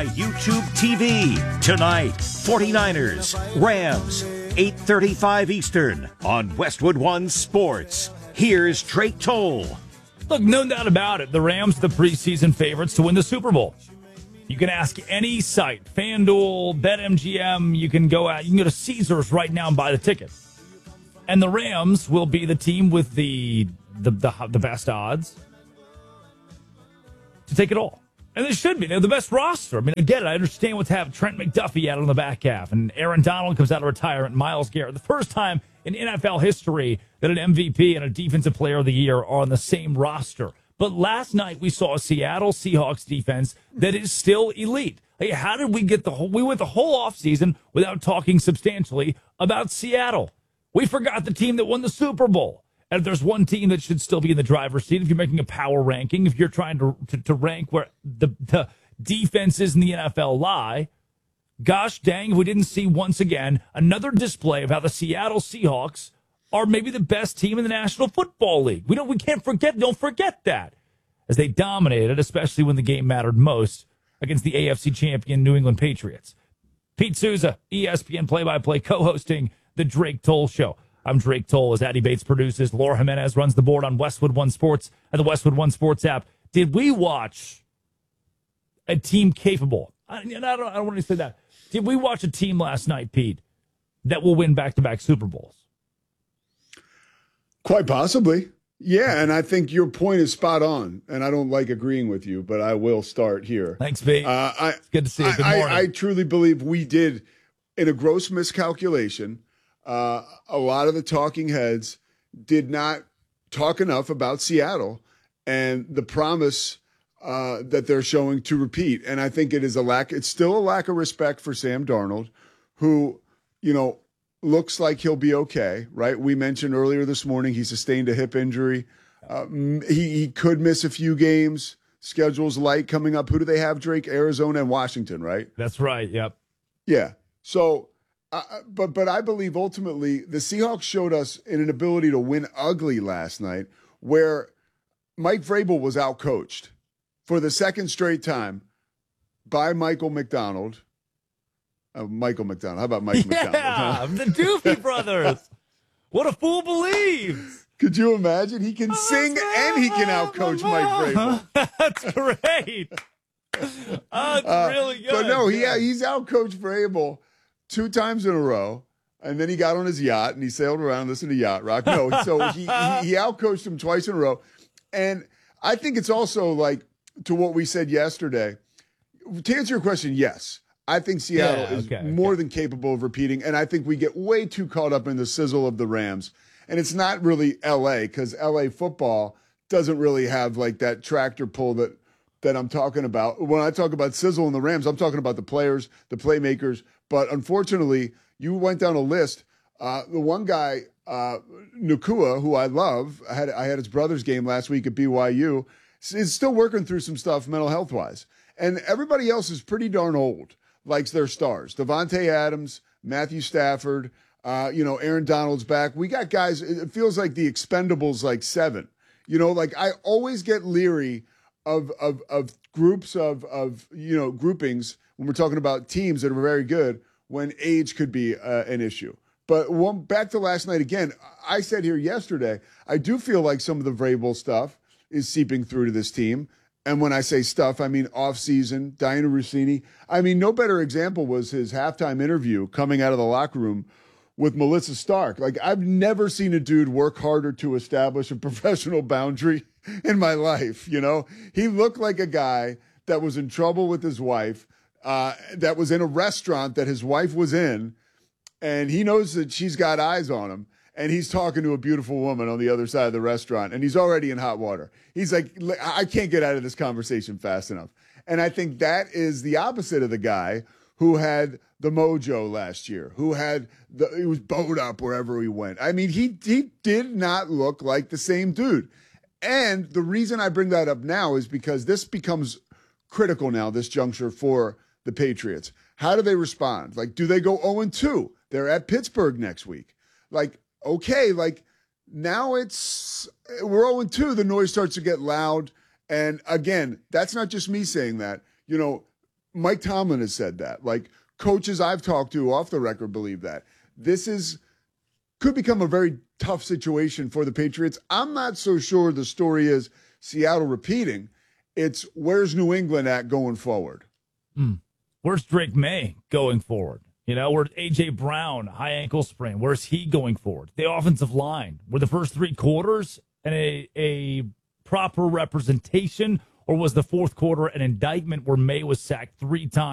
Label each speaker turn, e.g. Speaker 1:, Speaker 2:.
Speaker 1: by YouTube TV. Tonight, 49ers, Rams, 8:35 Eastern on Westwood One Sports. Here's Drake Toll.
Speaker 2: Look, no doubt about it, the Rams are the preseason favorites to win the Super Bowl. You can ask any site, FanDuel, BetMGM, you can go to Caesars right now and buy the ticket. And the Rams will be the team with the best odds to take it all. And they should be. They're the best roster. I mean, I get it. I understand what's happening. Trent McDuffie out on the back half, and Aaron Donald comes out of retirement. Myles Garrett. The first time in NFL history that an MVP and a Defensive Player of the Year are on the same roster. But last night we saw a Seattle Seahawks defense that is still elite. Hey, how did we get we went the whole offseason without talking substantially about Seattle? We forgot the team that won the Super Bowl. And if there's one team that should still be in the driver's seat, if you're making a power ranking, if you're trying to rank where the defenses in the NFL lie, gosh dang, if we didn't see once again another display of how the Seattle Seahawks are maybe the best team in the National Football League. Don't forget that. As they dominated, especially when the game mattered most, against the AFC champion New England Patriots. Pete Souza, ESPN play-by-play, co-hosting the Drake Toll Show. I'm Drake Toll as Addy Bates produces. Laura Jimenez runs the board on Westwood One Sports and the Westwood One Sports app. Did we watch a team capable? I don't want to say that. Did we watch a team last night, Pete, that will win back-to-back Super Bowls?
Speaker 3: Quite possibly. Yeah, and I think your point is spot on, and I don't like agreeing with you, but I will start here.
Speaker 2: Thanks, Pete. It's good to see you. Good morning.
Speaker 3: I truly believe we did, in a gross miscalculation, a lot of the talking heads did not talk enough about Seattle and the promise that they're showing to repeat. And I think it's still a lack of respect for Sam Darnold, who, looks like he'll be okay, right? We mentioned earlier this morning he sustained a hip injury. He could miss a few games. Schedule's light coming up. Who do they have, Drake? Arizona and Washington, right?
Speaker 2: That's right, yep.
Speaker 3: Yeah. So, but I believe ultimately the Seahawks showed us an ability to win ugly last night where Mike Vrabel was outcoached for the second straight time by Michael McDonald. Michael McDonald. How about Mike McDonald?
Speaker 2: Yeah, the Doofy Brothers. What a fool believes.
Speaker 3: Could you imagine? He can sing and he can outcoach Mike Vrabel.
Speaker 2: That's great. That's really good.
Speaker 3: But no, he's outcoached Vrabel 2 times in a row, and then he got on his yacht and he sailed around and listened to Yacht Rock. No, so he outcoached him twice in a row. And I think it's also like to what we said yesterday. To answer your question, yes. I think Seattle is more than capable of repeating, and I think we get way too caught up in the sizzle of the Rams. And it's not really L.A. because L.A. football doesn't really have like that tractor pull that I'm talking about. When I talk about sizzle in the Rams, I'm talking about the players, the playmakers. But unfortunately, you went down a list. The one guy, Nacua, who I love, I had his brother's game last week at BYU, is still working through some stuff mental health-wise. And everybody else is pretty darn old. Likes their stars. Devontae Adams, Matthew Stafford, Aaron Donald's back. We got guys, it feels like the Expendables, like 7. I always get leery of groups of groupings when we're talking about teams that are very good when age could be an issue. But back to last night again, I said here yesterday, I do feel like some of the Vrabel stuff is seeping through to this team. And when I say stuff, I mean off-season, Diana Rossini. I mean, no better example was his halftime interview coming out of the locker room with Melissa Stark. Like, I've never seen a dude work harder to establish a professional boundary in my life, He looked like a guy that was in trouble with his wife, that was in a restaurant that his wife was in, and he knows that she's got eyes on him. And he's talking to a beautiful woman on the other side of the restaurant, and he's already in hot water. He's like, I can't get out of this conversation fast enough. And I think that is the opposite of the guy who had the mojo last year, he was bowed up wherever he went. I mean, he did not look like the same dude. And the reason I bring that up now is because this becomes critical now, this juncture for the Patriots. How do they respond? Like, do they go 0-2? They're at Pittsburgh next week. Like, okay, like now we're 0-2, the noise starts to get loud. And again, that's not just me saying that. Mike Tomlin has said that. Like, coaches I've talked to off the record believe that. Could become a very tough situation for the Patriots. I'm not so sure the story is Seattle repeating. It's where's New England at going forward?
Speaker 2: Where's Drake May going forward? Where's A.J. Brown, high ankle sprain? Where's he going forward? The offensive line. Were the first 3 quarters and a proper representation, or was the fourth quarter an indictment where May was sacked 3 times?